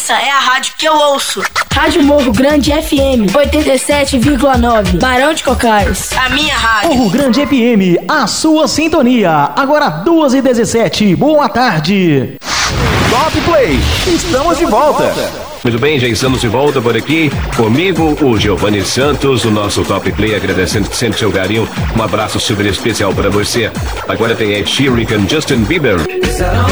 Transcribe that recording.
Essa é a rádio que eu ouço. Rádio Morro Grande FM 87,9. Barão de Cocais. A minha rádio. Morro Grande FM, a sua sintonia. Agora 2h17. Boa tarde. Top Play. Estamos de volta. Muito bem, já estamos de volta por aqui. Comigo, o Giovanni Santos, o nosso Top Play, agradecendo sempre seu carinho. Um abraço super especial para você. Agora tem Ed Sheeran e Justin Bieber.